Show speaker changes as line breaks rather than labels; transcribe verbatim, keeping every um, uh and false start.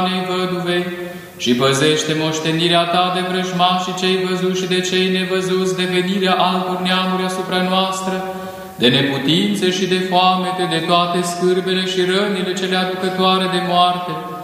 unei văduvei și păzește moștenirea ta de vrăjmași cei văzuți și de cei nevăzuți, de venirea altor neamuri asupra noastră, de neputințe și de foamete, de toate scârbele și rănile cele aducătoare de moarte,